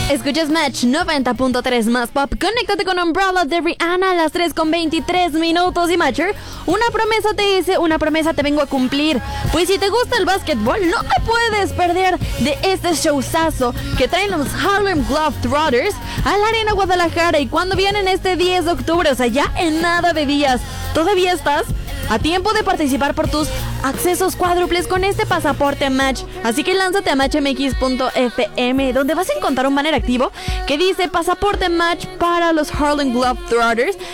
Escuchas Match 90.3 más pop. Conéctate con Umbrella de Rihanna a las 3:23 y Matcher. Una promesa te hice, una promesa te vengo a cumplir. Pues si te gusta el básquetbol, no te puedes perder de este showzazo que traen los Harlem Globetrotters a la Arena Guadalajara. Y cuando vienen este 10 de octubre, o sea, ya en nada de días, todavía estás a tiempo de participar por tus accesos cuádruples con este pasaporte Match. Así que lánzate a matchmx.fm, donde vas a encontrar un banner activo que dice pasaporte Match para los Harlem Globetrotters.